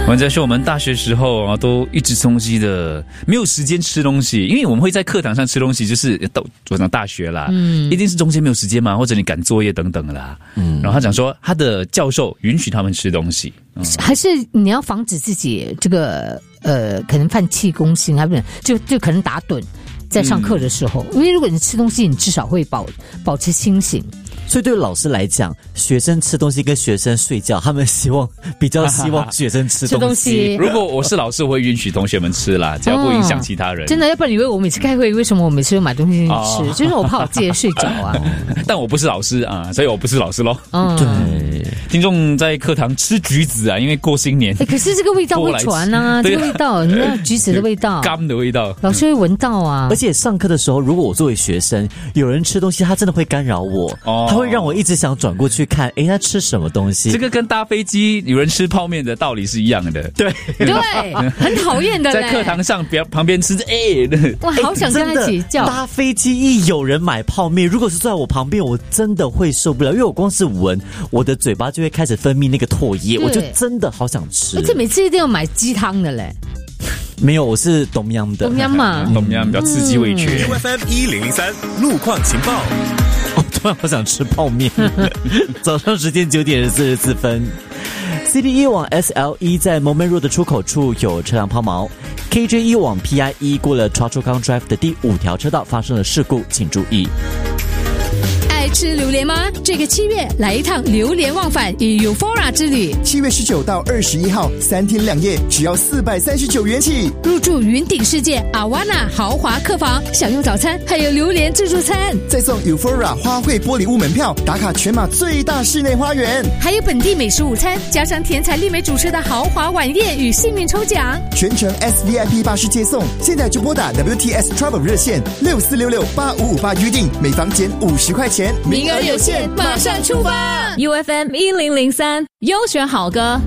我在说我们大学时候啊，都一直吃东西的，没有时间吃东西，因为我们会在课堂上吃东西，就是我讲大学啦，一定是中间没有时间嘛，或者你赶作业等等啦。然后他讲说，他的教授允许他们吃东西， 还是你要防止自己这个可能犯气攻心，还不能就可能打盹在上课的时候，因为如果你吃东西，你至少会保持清醒。 所以对老师来讲，学生吃东西跟学生睡觉，他们比较希望学生吃东西。 如果我是老师，我会允许同学们吃啦，只要不影响其他人。 真的，要不然你以为我每次开会，为什么我每次都买东西吃？就是我怕我自己睡着啊。 但我不是老师啊，所以我不是老师咯。 对， 听众在课堂吃橘子啊，因为过新年。 可是这个味道会传啊，这个味道，你看橘子的味道， 柑的味道， 老师会闻到啊。 而且上课的时候，如果我作为学生，有人吃东西，他真的会干扰我，他会让我一直想转过去看，他吃什么东西？ 这个跟搭飞机有人吃泡面的道理是一样的。 对， 很讨厌的。 在课堂上旁边吃， 我好想跟他一起叫。 搭飞机一有人买泡面，如果是坐在我旁边，我真的会受不了，因为我光是闻，我的嘴巴就会开始分泌那个唾液，我就真的好想吃。 而且每次一定要买鸡汤的嘞。 没有，我是东阳的。 东阳嘛， 东阳比较刺激味觉。 UFM 1003路况情报。 突然好想吃泡面。早上时间9点44分。CD1 往 SL1 在 Moment Road 的出口处有车辆抛锚。KJ1 往 PI1 过了 Choa Chu Kang Drive 的第5条车道发生了事故，请注意。 爱吃榴莲吗？这个7月来一趟榴莲忘返与 Euphoria 之旅。 7月19到21号3天2夜，只要439元起。 入住云顶世界 Awana 豪华客房，享用早餐，还有榴莲自助餐， 再送 Euphoria 花卉玻璃屋门票，打卡全马最大室内花园， 还有本地美食午餐，加上甜彩丽美主持的豪华晚宴与幸运抽奖， 全程 SVIP 巴士接送。现在就拨打 WTS Travel 热线64668558预定，每房减50块钱。 名额有限，马上出发。 UFM 1003优选好歌。